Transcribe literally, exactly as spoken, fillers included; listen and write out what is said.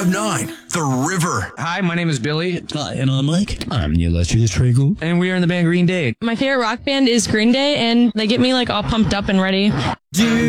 five nine, The River. Hi, my name is Billy. Hi, and I'm Mike. I'm Neil Lester Trigo. And we are in the band Green Day. My favorite rock band is Green Day, and they get me like all pumped up and ready. Do